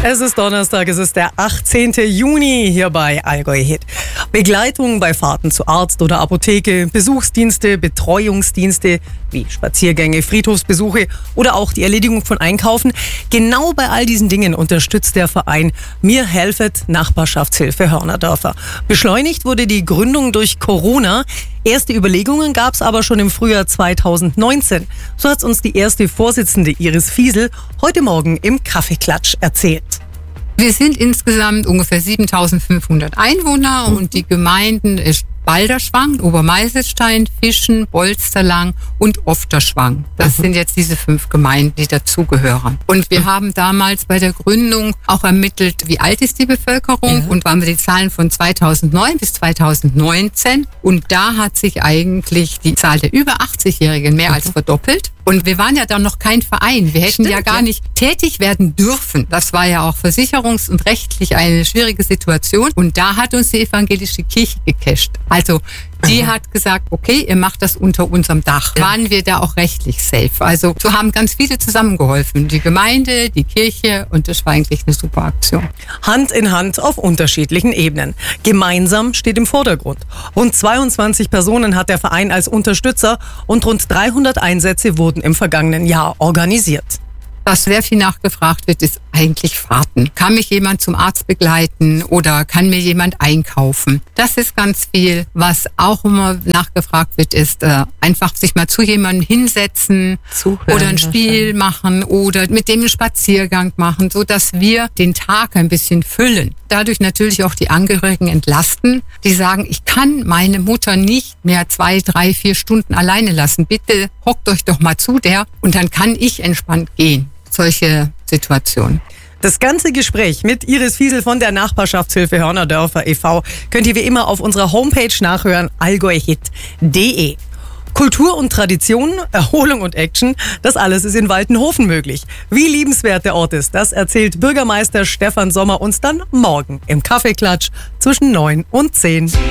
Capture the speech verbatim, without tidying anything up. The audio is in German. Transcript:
Es ist Donnerstag, es ist der achtzehnten Juni hier bei Allgäu Hit. Begleitung bei Fahrten zu Arzt oder Apotheke, Besuchsdienste, Betreuungsdienste wie Spaziergänge, Friedhofsbesuche oder auch die Erledigung von Einkaufen. Genau bei all diesen Dingen unterstützt der Verein Mir helfet Nachbarschaftshilfe Hörnerdörfer. Beschleunigt wurde die Gründung durch Corona. Erste Überlegungen gab es aber schon im Frühjahr zweitausendneunzehn. So hat uns die erste Vorsitzende Iris Fiesel heute Morgen im Kaffeeklatsch erzählt. Wir sind insgesamt ungefähr siebentausendfünfhundert Einwohner mhm. und die Gemeinden ist Balderschwang, Obermeiselstein, Fischen, Bolsterlang und Ofterschwang. Das mhm. sind jetzt diese fünf Gemeinden, die dazugehören. Und wir mhm. haben damals bei der Gründung auch ermittelt, wie alt ist die Bevölkerung, ja. und waren wir die Zahlen von zweitausendneun bis zweitausendneunzehn. Und da hat sich eigentlich die Zahl der über achtzigjährigen mehr mhm. als verdoppelt. Und wir waren ja dann noch kein Verein. Wir hätten Stimmt, ja gar ja. nicht tätig werden dürfen. Das war ja auch versicherungs- und rechtlich eine schwierige Situation. Und da hat uns die evangelische Kirche gecasht. Also die Aha. hat gesagt, okay, ihr macht das unter unserem Dach. Ja. Waren wir da auch rechtlich safe. Also so haben ganz viele zusammengeholfen. Die Gemeinde, die Kirche, und das war eigentlich eine super Aktion. Hand in Hand auf unterschiedlichen Ebenen. Gemeinsam steht im Vordergrund. Rund zweiundzwanzig Personen hat der Verein als Unterstützer und rund dreihundert Einsätze wurden im vergangenen Jahr organisiert. Was sehr viel nachgefragt wird, ist eigentlich Fahrten. Kann mich jemand zum Arzt begleiten oder kann mir jemand einkaufen? Das ist ganz viel. Was auch immer nachgefragt wird, ist äh, einfach sich mal zu jemandem hinsetzen Zuhören, oder ein Spiel machen oder mit dem einen Spaziergang machen, so dass wir den Tag ein bisschen füllen. Dadurch natürlich auch die Angehörigen entlasten, die sagen, ich kann meine Mutter nicht mehr zwei, drei, vier Stunden alleine lassen. Bitte hockt euch doch mal zu der und dann kann ich entspannt gehen. Solche Situationen. Das ganze Gespräch mit Iris Fiesel von der Nachbarschaftshilfe Hörnerdörfer e V könnt ihr wie immer auf unserer Homepage nachhören, allgäuhit punkt de. Kultur und Tradition, Erholung und Action, das alles ist in Waltenhofen möglich. Wie liebenswert der Ort ist, das erzählt Bürgermeister Stefan Sommer uns dann morgen im Kaffeeklatsch zwischen neun und zehn.